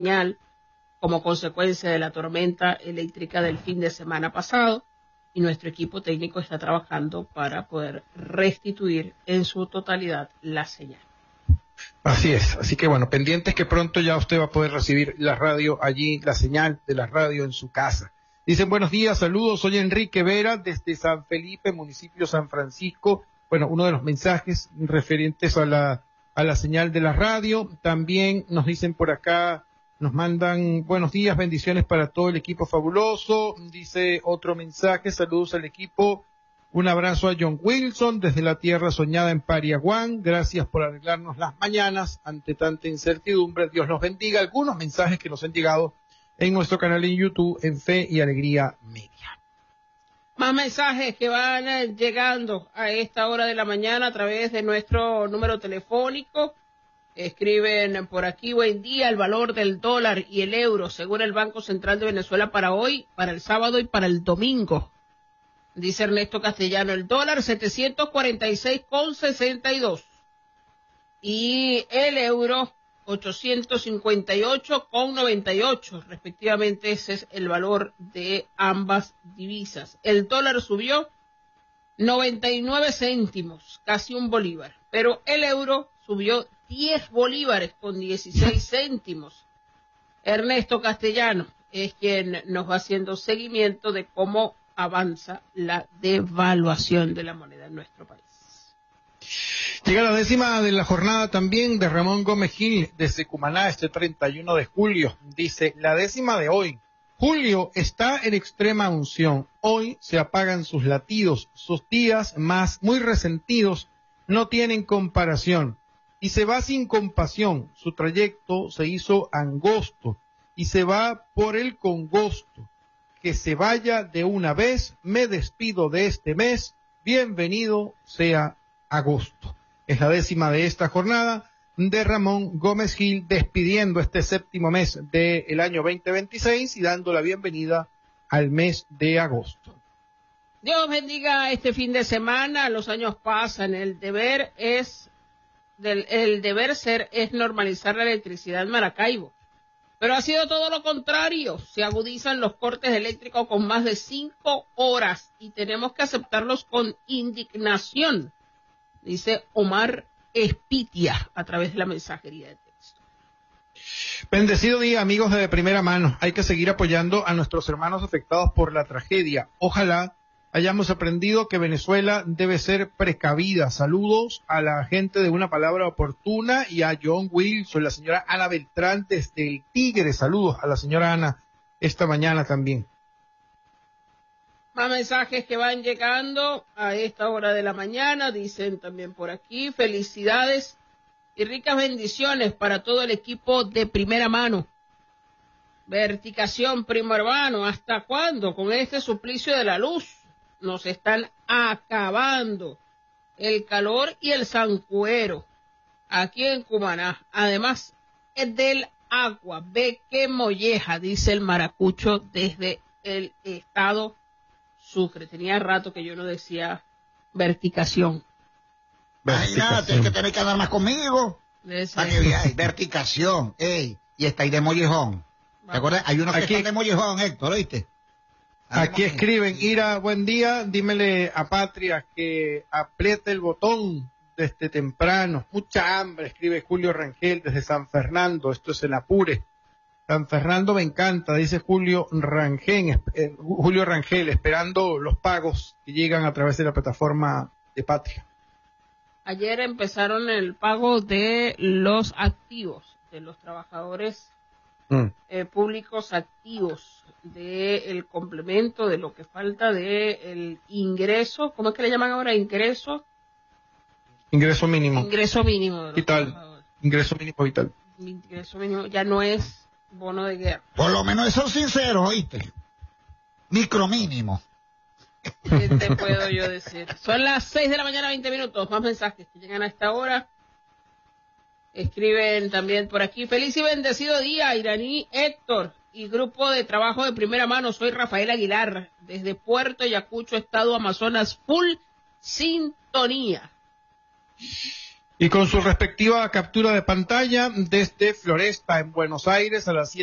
señal como consecuencia de la tormenta eléctrica del fin de semana pasado, y nuestro equipo técnico está trabajando para poder restituir en su totalidad la señal. Así es, así que bueno, pendientes que pronto ya usted va a poder recibir la radio allí, la señal de la radio en su casa. Dicen buenos días, saludos, soy Enrique Vera desde San Felipe, municipio San Francisco. Bueno, uno de los mensajes referentes a la señal de la radio. También nos dicen por acá, nos mandan buenos días, bendiciones para todo el equipo fabuloso. Dice otro mensaje, saludos al equipo. Un abrazo a John Wilson desde la tierra soñada en Pariaguán. Gracias por arreglarnos las mañanas ante tanta incertidumbre. Dios los bendiga. Algunos mensajes que nos han llegado en nuestro canal en YouTube en Fe y Alegría Media. Más mensajes que van llegando a esta hora de la mañana a través de nuestro número telefónico. Escriben por aquí, buen día, el valor del dólar y el euro según el Banco Central de Venezuela para hoy, para el sábado y para el domingo. Dice Ernesto Castellano, el dólar 746,62 y el euro 858,98, respectivamente. Ese es el valor de ambas divisas. El dólar subió 99 céntimos, casi un bolívar, pero el euro subió 10 bolívares con 16 céntimos. Ernesto Castellano es quien nos va haciendo seguimiento de cómo avanza la devaluación de la moneda en nuestro país. Llega la 10ª de la jornada también de Ramón Gómez Gil desde Cumaná, este 31 de julio. Dice, la 10ª de hoy. Julio está en extrema unción. Hoy se apagan sus latidos. Sus días más muy resentidos no tienen comparación. Y se va sin compasión. Su trayecto se hizo angosto y se va por el congosto. Que se vaya de una vez, me despido de este mes, bienvenido sea agosto. Es la 10ª de esta jornada de Ramón Gómez Gil, despidiendo este séptimo mes del año 2026 y dando la bienvenida al mes de agosto. Dios bendiga este fin de semana, los años pasan, el deber ser es normalizar la electricidad en Maracaibo. Pero ha sido todo lo contrario. Se agudizan los cortes eléctricos con más de 5 horas y tenemos que aceptarlos con indignación, dice Omar Espitia a través de la mensajería de texto. Bendecido día, amigos de Primera Mano. Hay que seguir apoyando a nuestros hermanos afectados por la tragedia. Ojalá hayamos aprendido que Venezuela debe ser precavida. Saludos a la gente de Una Palabra Oportuna y a John Wilson, la señora Ana Beltrán desde el Tigre. Saludos a la señora Ana esta mañana también. Más mensajes que van llegando a esta hora de la mañana. Dicen también por aquí, felicidades y ricas bendiciones para todo el equipo de Primera Mano. Verticación, Primo Hermano, ¿hasta cuándo con este suplicio de la luz? Nos están acabando el calor y el zancuero aquí en Cumaná. Además del agua, ve qué molleja, dice el maracucho desde el estado Sucre. Tenía rato que yo no decía verticación. Ay, nada, tienes que tener que hablar más conmigo. Verticación, ey, y está ahí de mollejón. ¿Te acuerdas? Hay unos que están de mollejón, Héctor, ¿oíste? Aquí escriben, Ira, buen día, dímele a Patria que apriete el botón desde temprano. Mucha hambre, escribe Julio Rangel desde San Fernando, esto es el Apure. San Fernando me encanta, dice Julio Rangel, esperando los pagos que llegan a través de la plataforma de Patria. Ayer empezaron el pago de los activos, de los trabajadores públicos activos, del complemento, de lo que falta del ingreso. ¿Cómo es que le llaman ahora? Ingreso mínimo. Ingreso mínimo. Vital. Ingreso mínimo vital. Ingreso mínimo ya no es bono de guerra. Por lo menos son sinceros, ¿oíste? Micromínimo. ¿Qué te puedo yo decir? Son las 6 de la mañana, 20 minutos. Más mensajes que llegan a esta hora. Escriben también por aquí, feliz y bendecido día, Iraní Héctor y grupo de trabajo de Primera Mano. Soy Rafael Aguilar, desde Puerto Ayacucho, estado Amazonas, full sintonía. Y con su respectiva captura de pantalla desde Floresta en Buenos Aires a las 7.